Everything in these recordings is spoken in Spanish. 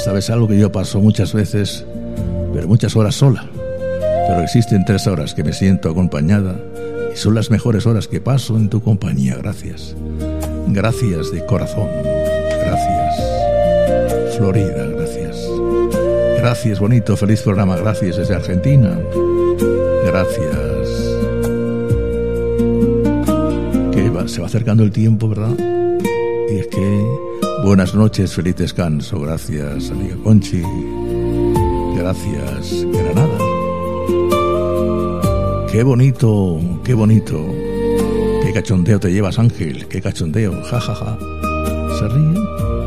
¿Sabes algo que yo paso muchas veces, pero muchas horas sola? Pero existen 3 horas que me siento acompañada y son las mejores horas que paso en tu compañía. Gracias. Gracias de corazón. Gracias. Florida, gracias. Gracias, bonito, feliz programa. Gracias desde Argentina. Gracias. Se va acercando el tiempo, ¿verdad? Y es que buenas noches, feliz descanso. Gracias, amiga Conchi. Gracias, Granada. Qué bonito, qué bonito. Qué cachondeo te llevas, Ángel. Qué cachondeo, ja, ja, ja. ¿Se ríe?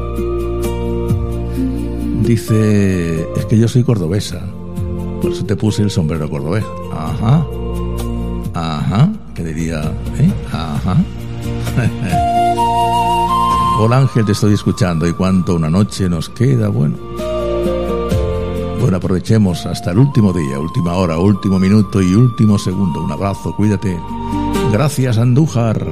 Dice, es que yo soy cordobesa, por eso te puse el sombrero cordobés. Ajá. Ajá. ¿Qué diría? Ajá. Hola, Ángel, te estoy escuchando. ¿Y cuánto una noche nos queda? Bueno, aprovechemos hasta el último día, última hora, último minuto y último segundo. Un abrazo, cuídate. Gracias, Andújar.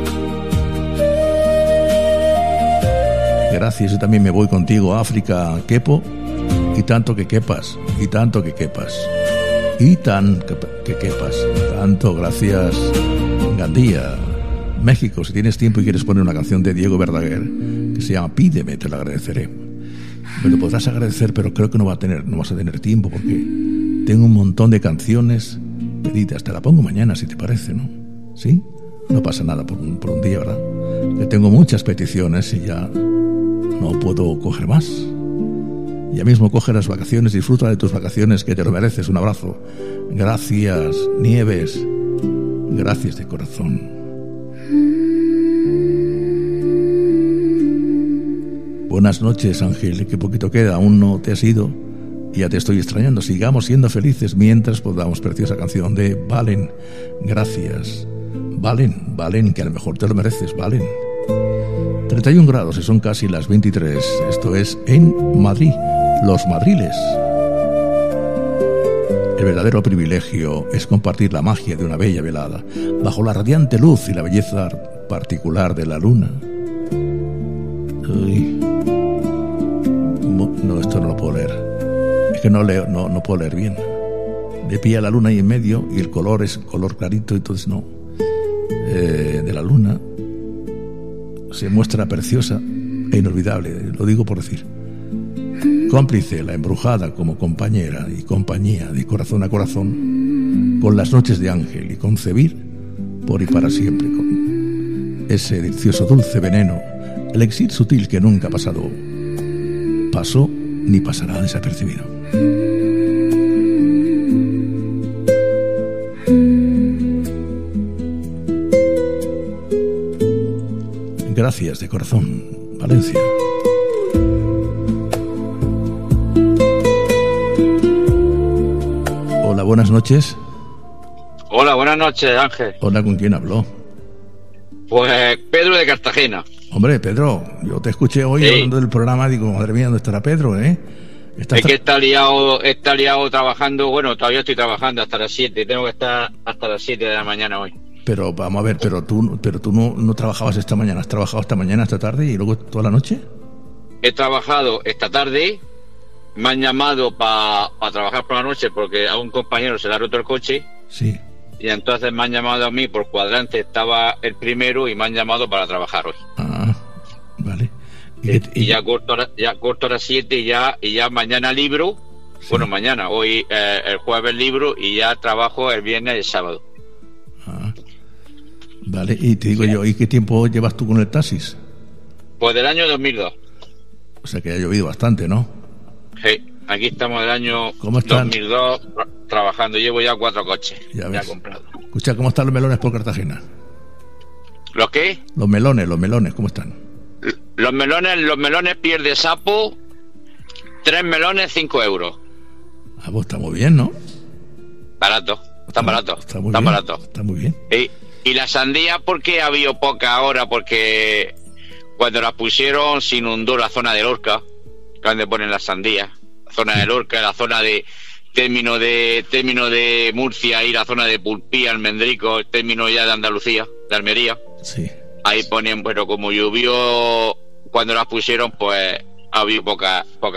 Gracias, yo también me voy contigo a África, Kepo. Y tanto que quepas, y tanto que quepas. Y tan que quepas. Tanto, gracias, Gandía. México, si tienes tiempo y quieres poner una canción de Diego Verdaguer que se llama Pídeme, te la agradeceré. Me lo podrás agradecer, pero creo que no vas a tener tiempo porque tengo un montón de canciones pedidas. Te la pongo mañana, si te parece, ¿no? ¿Sí? No pasa nada por un día, ¿verdad? Que tengo muchas peticiones y ya no puedo coger más. Ya mismo coge las vacaciones, disfruta de tus vacaciones, que te lo mereces. Un abrazo. Gracias, Nieves. Gracias de corazón. Buenas noches, Ángel, que poquito queda, aún no te has ido y ya te estoy extrañando. Sigamos siendo felices mientras podamos. Preciosa canción de Valen. Gracias, Valen, que a lo mejor te lo mereces, Valen. 31 grados y son casi las 23. Esto es en Madrid, Los Madriles. El verdadero privilegio es compartir la magia de una bella velada bajo la radiante luz y la belleza particular de la luna. Uy. No, esto no lo puedo leer. Es que no puedo leer bien. Le pilla la luna ahí en medio y el color es color clarito, entonces no. De la luna se muestra preciosa e inolvidable, lo digo por decir. Cómplice, la embrujada como compañera y compañía de corazón a corazón, con las noches de Ángel y concebir por y para siempre, con ese delicioso dulce veneno, el elixir sutil que nunca pasó ni pasará desapercibido. Gracias de corazón, Valencia. Hola, buenas noches. Hola, buenas noches, Ángel. Hola, ¿con quién habló? Pues Pedro de Cartagena. Hombre, Pedro, yo te escuché hoy hablando del programa, digo, madre mía, ¿dónde estará Pedro, eh? Es que está liado trabajando, bueno, todavía estoy trabajando hasta las 7, tengo que estar hasta las 7 de la mañana hoy. Pero vamos a ver, pero tú no trabajabas esta mañana, ¿has trabajado esta mañana, esta tarde y luego toda la noche? He trabajado esta tarde, me han llamado para trabajar por la noche porque a un compañero se le ha roto el coche. Sí. Y entonces me han llamado a mí, por cuadrante estaba el primero y me han llamado para trabajar hoy. Ah, vale. Y ya corto a las 7 y ya mañana libro. Sí. Bueno, mañana, hoy el jueves libro y ya trabajo el viernes y el sábado. Ah, vale, y te digo yo, ¿y qué tiempo llevas tú con el taxis? Pues del año 2002. O sea que ha llovido bastante, ¿no? Sí, aquí estamos del año 2002 trabajando. Llevo ya 4 coches ya comprado. Escucha, ¿cómo están los melones por Cartagena? ¿Los qué? Los melones, ¿cómo están? Los melones pierde sapo, 3 melones, 5 euros. Ah, pues está muy bien, ¿no? Barato, están baratos. Está muy bien, barato. Está muy bien. Y la sandía, ¿por qué ha habido poca ahora? Porque cuando las pusieron se inundó la zona de Lorca, donde ponen las sandías. La zona de Lorca, la zona de término de Murcia y la zona de Pulpí, Almendrico, término ya de Andalucía, de Almería. Sí. Ahí ponen, pero como llovió cuando las pusieron, pues ha habido poca